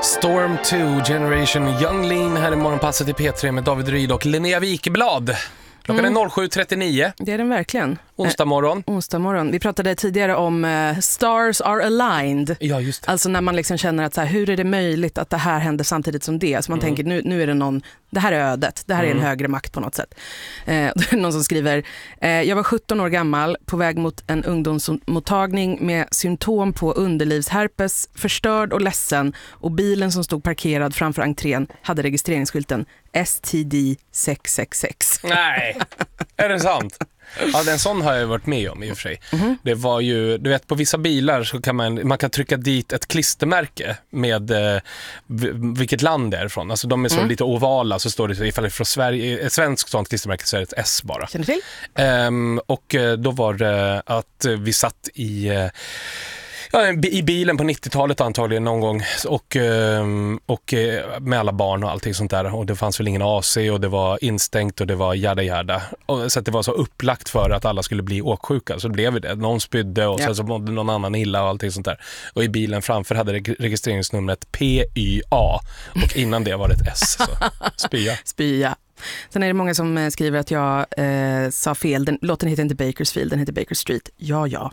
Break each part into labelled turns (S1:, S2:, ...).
S1: Storm 2 Generation Young Lean här i morgonpasset i P3 med David Ryd och Linnea Wikeblad. Klockan är 07.39.
S2: Det är den verkligen.
S1: Onsdag morgon.
S2: Vi pratade tidigare om stars are aligned.
S1: Ja, just det.
S2: Alltså när man liksom känner att så här, hur är det möjligt att det här händer samtidigt som det? Så man tänker nu är det någon, det här är ödet. Det här är en högre makt på något sätt. Det är någon som skriver, jag var 17 år gammal på väg mot en ungdomsmottagning med symptom på underlivsherpes, förstörd och ledsen, och bilen som stod parkerad framför entrén hade registreringsskylten STD 666.
S1: Nej, är det sant? Ja, en sån har jag varit med om i och för sig. Det var ju, du vet, på vissa bilar så kan man kan trycka dit ett klistermärke med vilket land det är ifrån. Alltså de är så lite ovala, så står det så, ifall det är från Sverige, ett svenskt sånt klistermärke så är det ett S bara.
S2: Känner till?
S1: Och då var det att vi satt i bilen på 90-talet antagligen någon gång och med alla barn och allting sånt där, och det fanns väl ingen AC och det var instängt och det var jada. Och så att det var så upplagt för att alla skulle bli åksjuka, så blev det. Någon spydde och sen så mådde någon annan illa och allting sånt där. Och i bilen framför hade registreringsnumret PYA och innan det var det ett S, så spya.
S2: Sen är det många som skriver att jag sa fel. Låten heter inte Bakersfield, den heter Baker Street. Ja.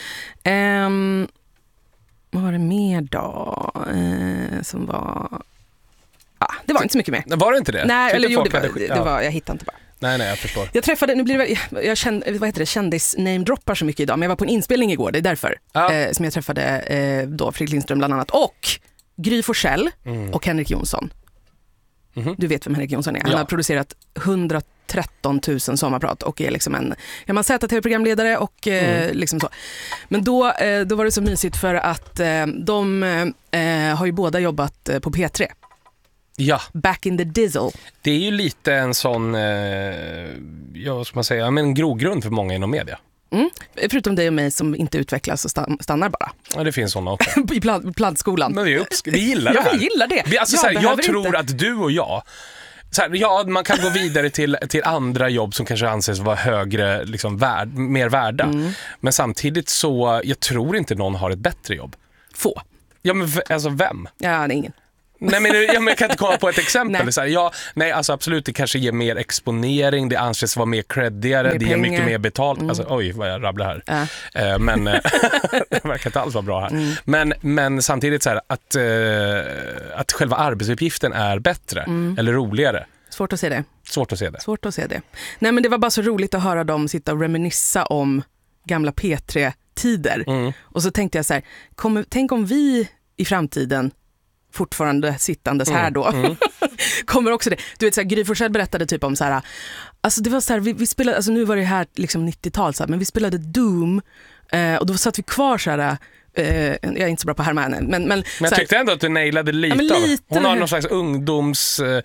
S2: Vad var det mer då? Som var... det var inte så mycket mer.
S1: Var det inte det?
S2: Nej, eller jo, det var, jag hittade inte bara.
S1: Nej, jag förstår.
S2: Jag träffade, nu blir det, jag kände, vad heter det, kändis-name-droppar så mycket idag, men jag var på en inspelning igår, det är därför som jag träffade då Fredrik Lindström bland annat, och Gry Forssell och Henrik Jonsson. Du vet vem Henrik Jonsson är. Han har producerat 113 000 sommarprat och är liksom en gammal ZTV-programledare och liksom så. Men då var det så mysigt för att de har ju båda jobbat på P3.
S1: Ja.
S2: Back in the dizzle.
S1: Det är ju lite en sån, vad ska man säga, en grogrund för många inom media.
S2: Förutom dig och mig som inte utvecklas och stannar bara.
S1: Ja, det finns såna också.
S2: I plantskolan.
S1: Men vi gillar det här.
S2: Ja, vi gillar det.
S1: Alltså, jag tror att du och jag, man kan gå vidare till andra jobb som kanske anses vara högre, liksom mer värda. Men samtidigt så, jag tror inte någon har ett bättre jobb.
S2: Få.
S1: Ja, men alltså vem?
S2: Ja, det är ingen.
S1: Nej, men jag kan inte komma på ett exempel. Nej. Alltså absolut, det kanske ger mer exponering, det anses vara mer creddigare, det ger mycket mer betalt. Alltså, oj, vad jag rabblar här. Men det verkar inte alls vara bra här. Men samtidigt så här, att själva arbetsuppgiften är bättre eller roligare.
S2: Svårt att se det.
S1: Svårt att se det.
S2: Nej, men det var bara så roligt att höra dem sitta och reminissa om gamla P3-tider. Och så tänkte jag så här, tänk om vi i framtiden fortfarande sittandes här då. Kommer också det. Du vet så här, Gry Forssell berättade typ om så här, alltså det var så här, vi spelade, alltså nu var det här liksom 90-tal så här, men vi spelade Doom och då satt vi kvar så här, jag är inte så bra på härman men
S1: jag tyckte ändå att du nailade lite av. Hon har någon slags ungdomsgrej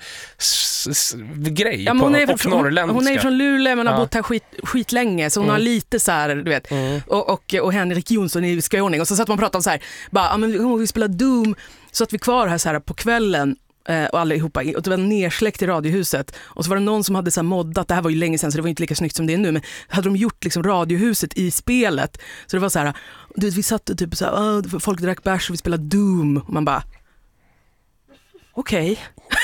S1: på norrländska.
S2: Hon är från Luleå men har bott här skitlänge, så hon har lite så här, du vet. Och Henrik Jonsson i Skåning, och så satt man och pratade om så här, bara, men vi spelade Doom, så att vi kvar här så här på kvällen och allihopa, och det var nersläckt i radiohuset, och så var det någon som hade så här moddat, det här var ju länge sedan så det var inte lika snyggt som det är nu, men hade de gjort liksom radiohuset i spelet, så det var så här, du vet, vi satt och typ så här, folk drack bärs och vi spelade Doom, och man bara okej.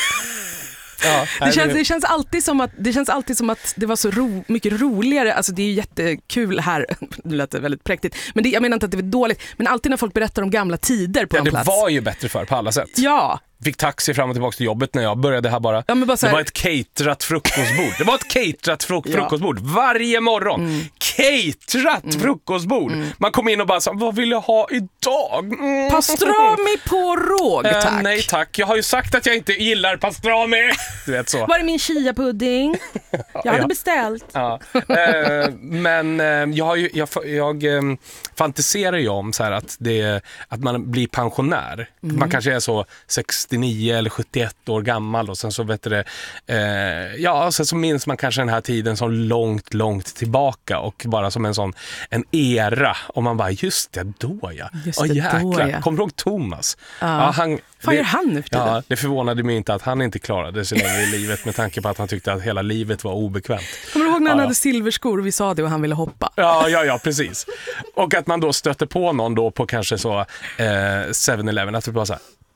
S2: Det känns alltid som att det var så mycket roligare. Alltså det är ju jättekul här. Det lät väldigt präktigt. Men jag menar inte att det var dåligt. Men alltid när folk berättar om gamla tider på en plats.
S1: Det var ju bättre för på alla sätt.
S2: Ja.
S1: Fick taxi fram och tillbaka till jobbet när jag började här bara.
S2: Ja,
S1: det var ett caterat frukostbord. Det var ett caterat frukostbord varje morgon. Caterat frukostbord. Man kom in och bara sa, vad vill jag ha idag?
S2: Pastrami på råg, tack.
S1: Nej tack, jag har ju sagt att jag inte gillar pastrami. Du vet så.
S2: Var är min chia-pudding? Jag hade beställt.
S1: Ja. Men jag fantiserar ju om så här att man blir pensionär. Man kanske är så 69 eller 71 år gammal, och sen så vet det, sen så minns man kanske den här tiden som långt tillbaka, och bara som en era, och man bara, just det, då ja. Jäklar. Kommer du ihåg Thomas?
S2: Vad gör han nu för tiden?
S1: Ja, det förvånade mig inte att han inte klarade sig längre i livet, med tanke på att han tyckte att hela livet var obekvämt.
S2: Kommer du ihåg när han hade silverskor och vi sa det och han ville hoppa?
S1: Ja, precis. Och att man då stötte på någon då på kanske så 7-Eleven, att det bara så här,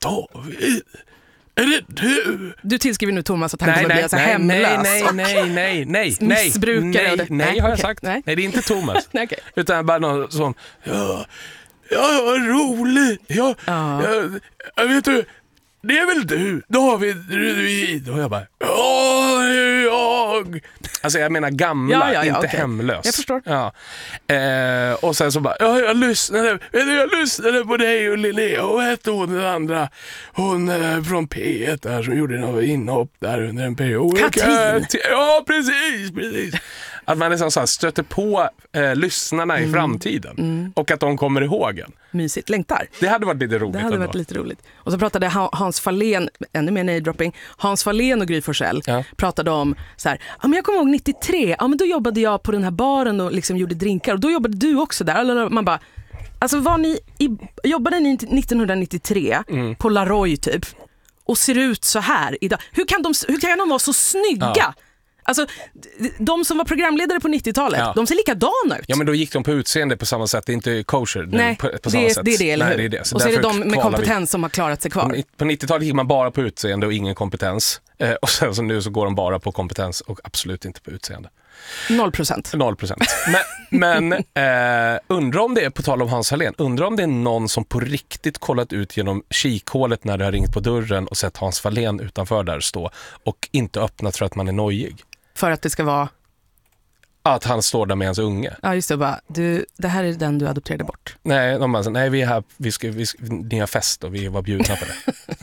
S1: David, är det du?
S2: Du tillskriver nu Thomas att han kommer bli så hemlös.
S1: Nej.
S2: Missbrukare.
S1: Nej, har jag sagt. Nej, det är inte Thomas.
S2: Nej, okay.
S1: Utan bara någon som, ja, vad roligt. Jag vet du, det är väl du, David Rudvin. Och jag bara, ja, det är jag. Alltså jag menar gamla, inte hemlös.
S2: Jag förstår.
S1: Ja. Och sen så bara, jag lyssnade på dig och Linnea. Och hette hon den andra, hon från P1 där som gjorde något inhopp där under en period.
S2: Katrin!
S1: Ja, precis. Att man liksom så här stöter på lyssnarna i framtiden. Och att de kommer ihåg en.
S2: Mysigt, längtar.
S1: Det hade varit lite roligt.
S2: Det hade varit lite roligt. Och så pratade Hans Fahlén, ännu mer name-dropping, Hans Fahlén och Gry Forssell pratade om så här, men jag kommer ihåg 93, men då jobbade jag på den här baren och liksom gjorde drinkar och då jobbade du också där. Eller man bara, alltså jobbade ni 1993 på Laroy typ och ser ut så här idag? Hur kan de vara så snygga? Ja. Alltså, de som var programledare på 90-talet, de ser likadana ut.
S1: Ja, men då gick de på utseende på samma sätt. Det är inte kosher.
S2: Nej,
S1: på samma sätt.
S2: Det är det, eller hur?
S1: Nej, det är det.
S2: Och så är det de med kompetens som har klarat sig kvar.
S1: På 90-talet gick man bara på utseende och ingen kompetens. Och sen så nu så går de bara på kompetens och absolut inte på utseende.
S2: 0%.
S1: Men undrar om det är, på tal om Hans Fahlén, undrar om det är någon som på riktigt kollat ut genom kikhålet när det har ringt på dörren och sett Hans Fahlén utanför där stå och inte öppnat för att man är nojig.
S2: För att det ska vara...
S1: Att han står där med hans unge.
S2: Ja, just det. Bara, det här är den du adopterade bort.
S1: Nej, vi är här, ni har fest och vi var bjudna på det.